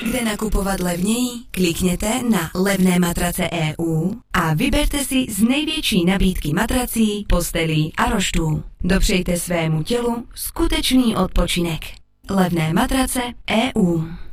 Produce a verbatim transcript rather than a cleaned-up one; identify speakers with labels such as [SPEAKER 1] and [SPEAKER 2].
[SPEAKER 1] Kde nakupovat levněji? Klikněte na Levné matrace tečka e u a vyberte si z největší nabídky matrací, postelí a roštů. Dopřejte svému tělu skutečný odpočinek. Levné matrace tečka e u